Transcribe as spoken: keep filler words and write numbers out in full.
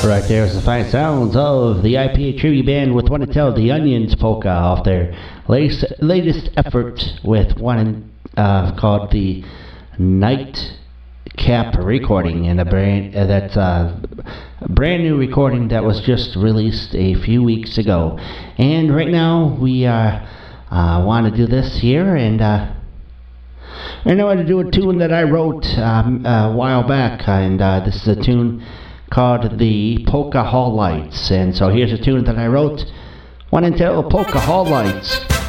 Right there's the fine sounds of the I P A tribute band with One to Tell the Onions polka off their latest, latest effort with one uh, called the Nightcap recording, and a brand uh, that's uh, a brand new recording that was just released a few weeks ago. And right now we uh, uh, want to do this here, and uh, I know how to do a tune that I wrote um, a while back, and uh, this is a tune called the Polka Hall Lights. And so here's a tune that I wrote, One and Tell Polka Hall Lights.